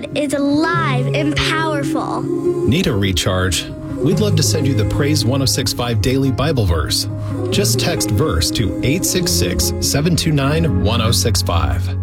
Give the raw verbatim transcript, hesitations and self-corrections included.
Word is alive and powerful. Need a recharge? We'd love to send you the Praise one oh six point five Daily Bible Verse. Just text verse to eight six six, seven two nine, one oh six five.